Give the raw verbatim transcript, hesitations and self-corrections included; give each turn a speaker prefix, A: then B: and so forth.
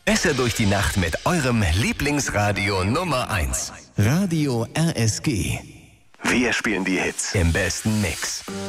A: Besser durch die Nacht mit eurem Lieblingsradio Nummer eins. Radio R S G. Wir spielen die Hits im besten Mix.